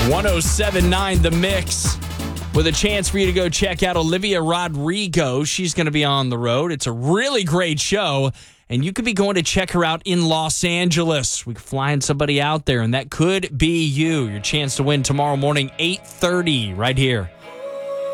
107.9 The Mix, with a chance for you to go check out Olivia Rodrigo. She's going to be on the road. It's a really great show, and you could be going to check her out in Los Angeles. We're flying somebody out there, and that could be you. Your chance to win tomorrow morning, 8:30, right here